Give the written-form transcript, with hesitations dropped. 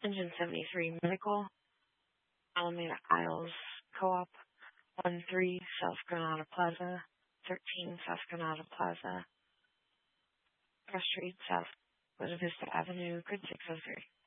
Engine 73 Medical, Alameda Isles Co-op, 1-3 South Granada Plaza, 13 South Granada Plaza, Cross Street South Buena Vista Avenue, Grid 603.